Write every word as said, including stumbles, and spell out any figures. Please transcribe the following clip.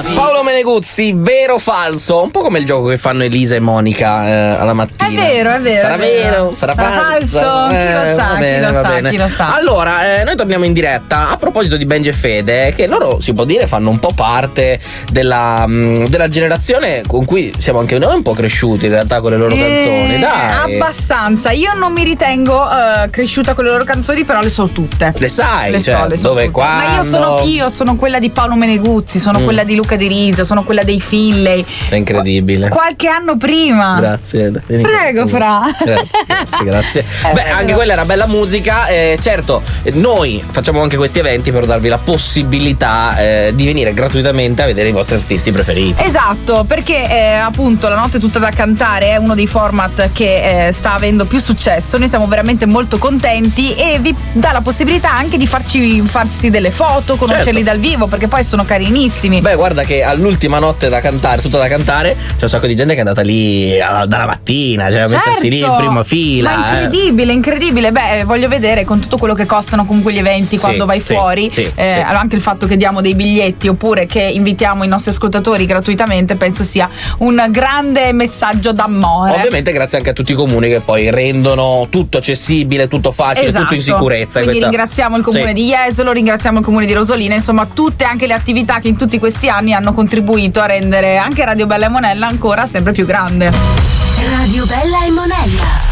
Paolo Meneguzzi, vero o falso? Un po' come il gioco che fanno Elisa e Monica eh, alla mattina. È vero, è vero. Sarà è vero. vero? Sarà Sarà falso? falso? Chi lo Eh, sa, va bene, chi lo va sa, bene. chi lo sa. Allora, eh, noi torniamo in diretta. A proposito di Benji e Fede, che loro si può dire fanno un po' parte della, mh, della generazione con cui siamo anche noi un po' cresciuti in realtà con le loro canzoni. Eh, Dai. Abbastanza. Io non mi ritengo eh, cresciuta con le loro canzoni, però le so tutte. Le sai, Le cioè, so, le so dove, tutte. quando? Ma io sono, io sono quella di Paolo Meneguzzi, sono Mm. quella di Luca Di Riso, sono quella dei Finlay. Sei incredibile. Qualche anno prima. Grazie. Vieni Prego, qua. Fra. Grazie, grazie, grazie. Eh, Beh, prego. anche quella era bella musica. Eh, certo, eh, noi facciamo anche questi eventi per darvi la possibilità eh, di venire gratuitamente a vedere i vostri artisti preferiti. Esatto, perché eh, appunto la notte tutta da cantare è uno dei format che eh, sta avendo più successo. Noi siamo veramente molto contenti e vi dà la possibilità anche di farci farsi delle foto, conoscerli Certo. dal vivo, perché poi sono carinissimi. Beh, guarda che all'ultima notte da cantare, tutta da cantare, c'è un sacco di gente che è andata lì ah, dalla mattina, cioè a mettersi lì in prima fila. Ma eh. incredibile, incredibile. Beh, voglio vedere con tutto quello che costano comunque gli eventi Sì, quando vai sì, fuori. sì, eh, sì. Anche il fatto che diamo dei biglietti oppure che invitiamo i nostri ascoltatori gratuitamente, penso sia un grande messaggio d'amore. Ovviamente grazie anche a tutti i comuni che poi rendono tutto accessibile, tutto facile, Esatto. tutto in sicurezza. Quindi Questa- ringraziamo il comune Sì. di Jesolo, ringraziamo il comune di Rosolina, insomma tutte anche le attività che in tutti questi anni hanno contribuito a rendere anche Radio Bella e Monella ancora sempre più grande. Radio Bella e Monella.